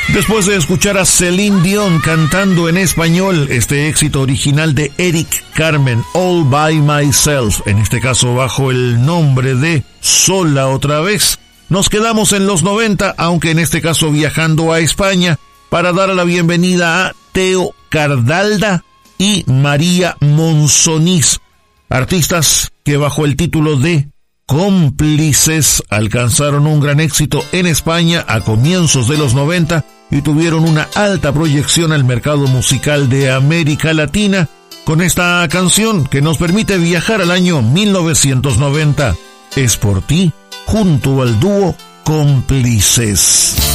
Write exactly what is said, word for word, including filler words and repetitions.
Después de escuchar a Celine Dion cantando en español este éxito original de Eric Carmen, All By Myself, en este caso bajo el nombre de Sola otra vez, nos quedamos en los noventa, aunque en este caso viajando a España, para dar la bienvenida a Teo Cardalda y María Monsonís, artistas que bajo el título de Cómplices alcanzaron un gran éxito en España a comienzos de los noventa y tuvieron una alta proyección al mercado musical de América Latina con esta canción que nos permite viajar al año mil novecientos noventa. Es por ti, junto al dúo Cómplices.